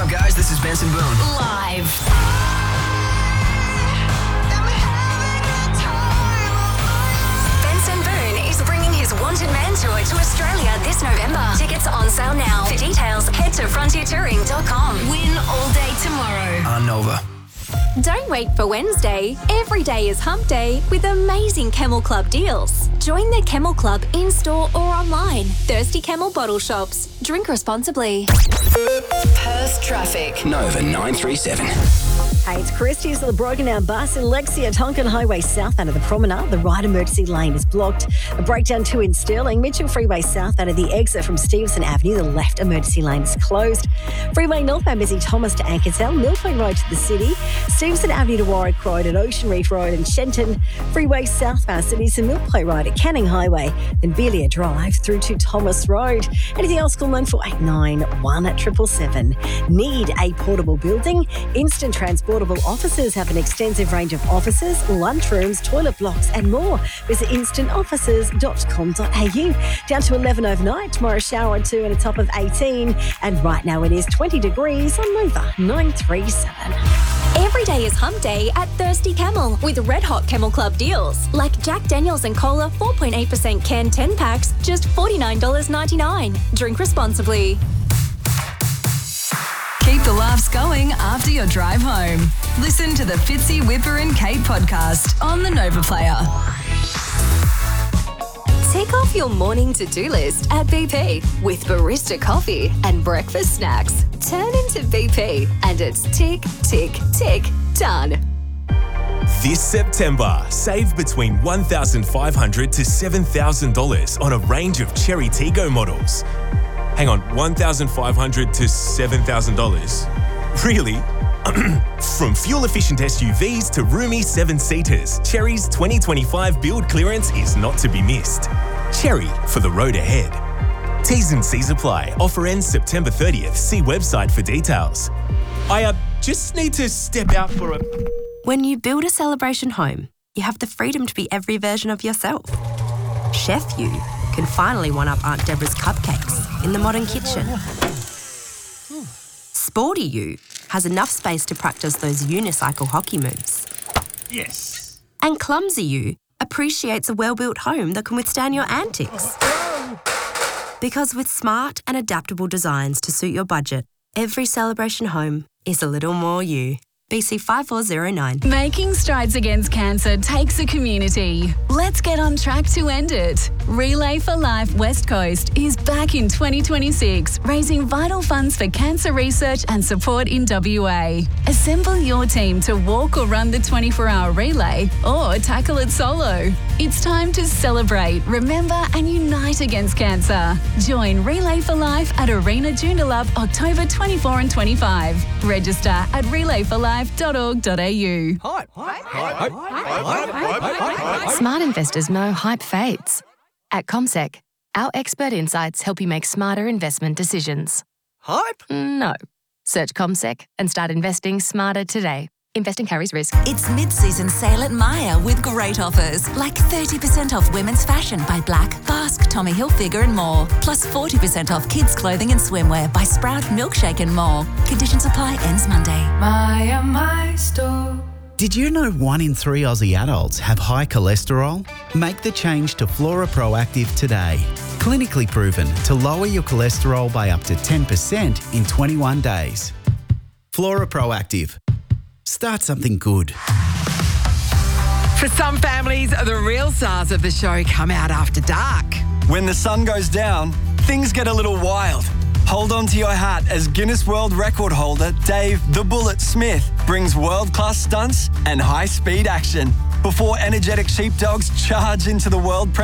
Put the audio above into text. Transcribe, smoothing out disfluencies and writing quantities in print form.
up, guys? This is Benson Boone. Live. Benson Boone is bringing his Wanted Man Tour to Australia this November. Tickets are on sale now. For details, head to frontiertouring.com. Win all day tomorrow. On Nova. Don't wait for Wednesday. Every day is hump day with amazing Camel Club deals. Join the Camel Club in-store or online. Thirsty Camel bottle shops. Drink responsibly. Perth traffic. Nova 937. Hey, it's Christy. So the broken down bus in Lexia, Tonkin Highway south out of the Promenade. The right emergency lane is blocked. A breakdown too in Stirling. Mitchell Freeway south out of the exit from Stevenson Avenue. The left emergency lane is closed. Freeway northbound busy Thomas to Ankertown. Mill Point Road to the city. Stevenson Avenue to Warwick Road and Ocean Reef Road and Shenton. Freeway southbound Sydney to Mill Point Road at Canning Highway. Then Belia Drive through to Thomas Road. Anything else, call 9489 777. Need a portable building? Instant Transportable Offices have an extensive range of offices, lunchrooms, toilet blocks and more. Visit instantoffices.com.au. Down to 11 overnight. Tomorrow shower 2 and a top of 18. And right now it is 20 degrees on Nova 937. Every day is hump day at Thirsty Camel with red hot Camel Club deals. Like Jack Daniels and Cola 4.8% can 10 packs, just $49.99. Drink responsibly. Keep the laughs going after your drive home. Listen to the Fitzy, Whipper and Kate podcast on the Nova Player. Tick off your morning to-do list at BP with barista coffee and breakfast snacks. Turn into BP and it's tick, tick, tick, done. This September, save between $1,500 to $7,000 on a range of Cherry Tiggo models. Hang on, $1,500 to $7,000? Really? From fuel-efficient SUVs to roomy 7-seaters, Cherry's 2025 build clearance is not to be missed. Cherry for the road ahead. T's and C's apply. Offer ends September 30th. See website for details. I just need to step out for a... When you build a celebration home, you have the freedom to be every version of yourself. Chef You can finally one-up Aunt Deborah's cupcakes in the modern kitchen. Sporty You has enough space to practice those unicycle hockey moves. Yes. And Clumsy You appreciates a well-built home that can withstand your antics. Because with smart and adaptable designs to suit your budget, every celebration home is a little more you. BC 5409. Making strides against cancer takes a community. Let's get on track to end it. Relay for Life West Coast is back in 2026, raising vital funds for cancer research and support in WA. Assemble your team to walk or run the 24-hour relay or tackle it solo. It's time to celebrate, remember and unite against cancer. Join Relay for Life at Arena Joondalup October 24 and 25. Register at relayforlife.org.au. Smart investors know hype fades. At CommSec, our expert insights help you make smarter investment decisions. Hype? No. Search CommSec and start investing smarter today. Investing carries risk. It's mid-season sale at Myer with great offers, like 30% off women's fashion by Black, Basque, Tommy Hilfiger and more. Plus 40% off kids' clothing and swimwear by Sprout, Milkshake and more. Conditions apply, ends Monday. Myer, my store. Did you know 1 in 3 Aussie adults have high cholesterol? Make the change to Flora Proactive today. Clinically proven to lower your cholesterol by up to 10% in 21 days. Flora Proactive. Start something good. For some families, the real stars of the show come out after dark. When the sun goes down, things get a little wild. Hold on to your hat as Guinness World Record holder Dave "The Bullet" Smith brings world-class stunts and high-speed action before energetic sheepdogs charge into the world